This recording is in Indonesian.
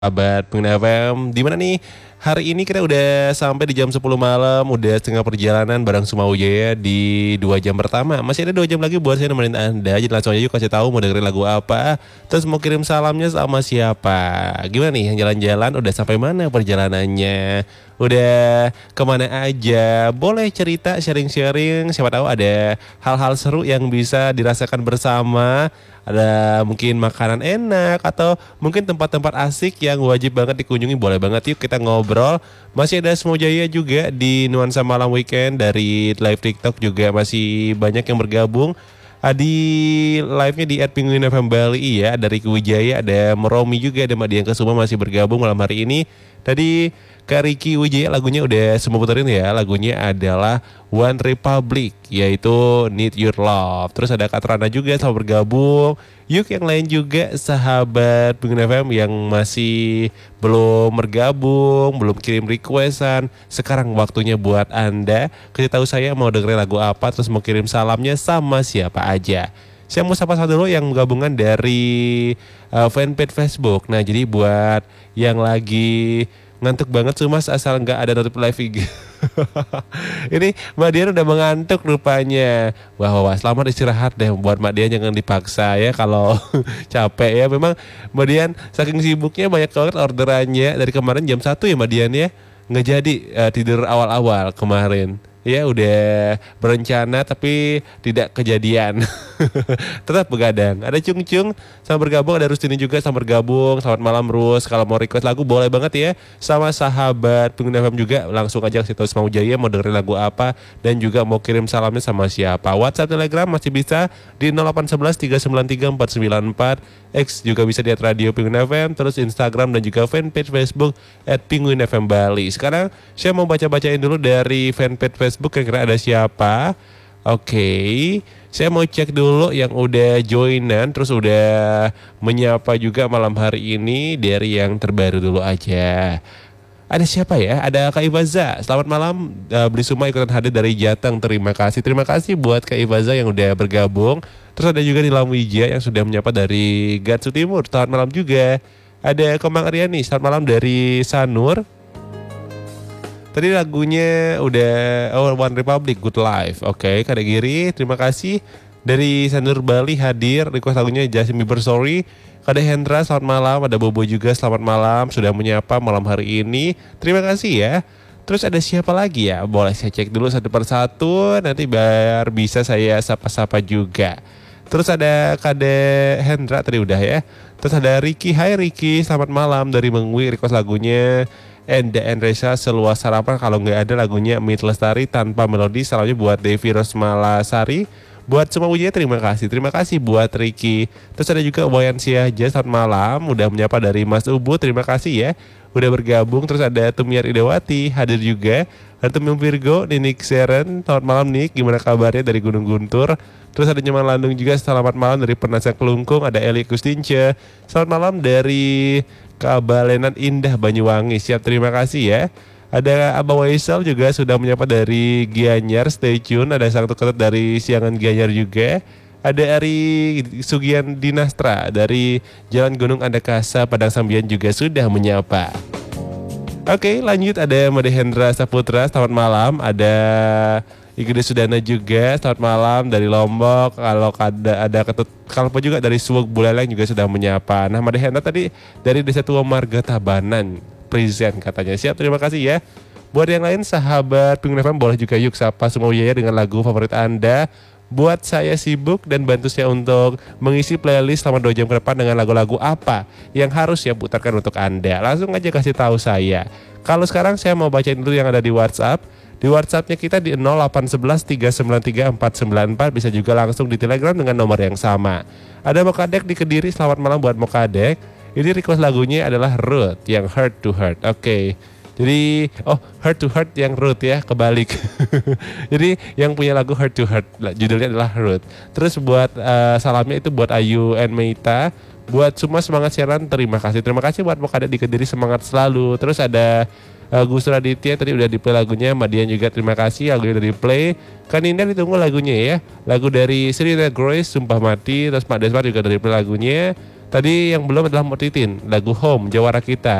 Sahabat Pengguna FM, di mana nih? Hari ini kita udah sampai di jam 10 malam, udah setengah perjalanan bareng Suma Wijaya di 2 jam pertama. Masih ada 2 jam lagi buat saya nemenin Anda. Jadi langsung aja yuk kasih tahu mau dengerin lagu apa, terus mau kirim salamnya sama siapa. Gimana nih yang jalan-jalan udah sampai mana perjalanannya? Udah kemana aja? Boleh cerita, sharing-sharing. Siapa tahu ada hal-hal seru yang bisa dirasakan bersama. Ada mungkin makanan enak atau mungkin tempat-tempat asik yang wajib banget dikunjungi. Boleh banget yuk kita ngobrol. Masih ada Smo Jaya juga di Nuansa Malam Weekend. Dari live TikTok juga masih banyak yang bergabung. Di live-nya di @penguin_fm Bali ya. Dari Wijaya ada Meromi juga, ada Mbak Dian Kesuma masih bergabung malam hari ini. Tadi Kak Ricky Wijaya lagunya udah semua puterin ya. Lagunya adalah One Republic, yaitu Need Your Love. Terus ada Kak Trana juga sama bergabung. Yuk yang lain juga sahabat Pengguna FM yang masih belum bergabung, belum kirim requestan. Sekarang waktunya buat Anda kasih tahu saya mau dengerin lagu apa, terus mau kirim salamnya sama siapa aja. Saya mau sapa dulu yang gabungan dari fanpage Facebook. Nah jadi buat yang lagi ngantuk banget tuh mas, asal nggak ada notif live IG. Ini Mbak Dian udah mengantuk rupanya. Wah, selamat istirahat deh buat Mbak Dian, jangan dipaksa ya kalau capek ya. Memang Mbak Dian saking sibuknya banyak banget orderannya. Dari kemarin jam 1 ya Mbak Dian ya. Nggak jadi tidur awal-awal kemarin. Ya udah berencana tapi tidak kejadian. Tetap begadang. Ada Cung Cung sama bergabung, ada Rustini juga sama bergabung. Selamat malam Rus. Kalau mau request lagu boleh banget ya. Sama sahabat Pengguna FM juga langsung aja kasih tahu Mau Jaya mau dengerin lagu apa dan juga mau kirim salamnya sama siapa. WhatsApp, Telegram masih bisa di 0811 393 494. X juga bisa lihat radio Pengguna FM, terus Instagram dan juga fanpage Facebook @penguin_fm Bali. Sekarang saya mau baca-bacain dulu dari fanpage Facebook kira-kira ada siapa. Oke, saya mau cek dulu yang udah joinan, terus udah menyapa juga malam hari ini. Dari yang terbaru dulu aja. Ada siapa ya? Ada Kak Ivaza. Selamat malam. Beli Suma ikutan hadir dari Jateng. Terima kasih buat Kak Ivaza yang udah bergabung. Terus ada juga di Lamwija yang sudah menyapa dari Gatsu Timur. Selamat malam juga. Ada Komang Aryani. Selamat malam dari Sanur. Tadi lagunya udah One Republic, Good Life. Oke, Kak Giri, terima kasih. Dari Sanur Bali hadir, request lagunya Justin Bieber Sorry. Ada Hendra, selamat malam. Ada Bobo juga, selamat malam. Sudah menyapa malam hari ini. Terima kasih ya. Terus ada siapa lagi ya? Boleh saya cek dulu satu persatu. Nanti biar bisa saya sapa-sapa juga. Terus ada Kade Hendra tadi udah ya. Terus ada Ricky, hai Ricky, selamat malam dari Mengwi, request lagunya Enda Endresa Seluas Harapan. Kalau nggak ada lagunya Mit Lestari Tanpa Melodi. Salamnya buat Devi Rosmalasari. Buat semua Wijaya terima kasih buat Ricky. Terus ada juga Wayan Siaja, selamat malam. Udah menyapa dari Mas Ubu, terima kasih ya udah bergabung. Terus ada Tumiar Idawati hadir juga. Ada Tumim Virgo, Ninik Seren, selamat malam Nik, gimana kabarnya dari Gunung Guntur. Terus ada Nyoman Landung juga, selamat malam dari Penasihat Kelungkung. Ada Eli Kustince, selamat malam dari Kabalenan Indah Banyuwangi. Siap, terima kasih ya. Ada Abah Waisal juga sudah menyapa dari Gianyar, stay tune. Ada Sang Ketut dari Siangan Gianyar juga. Ada Ari Sugian Dinastra dari Jalan Gunung Andakasa Padang Sambian juga sudah menyapa. Oke, lanjut ada Made Hendra Saputra, selamat malam. Ada Igede Sudana juga, selamat malam dari Lombok. Kalau ada Ketut Kalpa juga dari Suwuk Buleleng juga sudah menyapa. Nah, Made Hendra tadi dari Desa Tua Marga Tabanan present katanya. Siap, terima kasih ya. Buat yang lain sahabat Pengguna FM boleh juga yuk sapa Semua Wijaya dengan lagu favorit Anda. Buat saya sibuk dan bantu saya untuk mengisi playlist selama 2 jam ke depan dengan lagu-lagu apa yang harus saya putarkan untuk Anda. Langsung aja kasih tahu saya. Kalau sekarang saya mau bacain dulu yang ada di WhatsApp. Di WhatsAppnya kita di 0811 393 494. Bisa juga langsung di Telegram dengan nomor yang sama. Ada Mokadek di Kediri, selamat malam buat Mokadek. Ini request lagunya adalah Root yang Heart to Heart. Oke. Jadi Heart to Heart yang Root ya, kebalik. Jadi yang punya lagu Heart to Heart judulnya adalah Root. Terus buat salamnya itu buat Ayu and Meita. Buat semua semangat siaran, terima kasih. Terima kasih buat Mokadek di Kediri, semangat selalu. Terus ada Gus Raditya tadi udah di play lagunya. Mbak Dian juga terima kasih, lagunya udah di play. Kan Indah ditunggu lagunya ya. Lagu dari Serena Grace, Sumpah Mati. Terus Pak Desmar juga udah di play lagunya. Tadi yang belum adalah Motitin, lagu Home, Jawara Kita.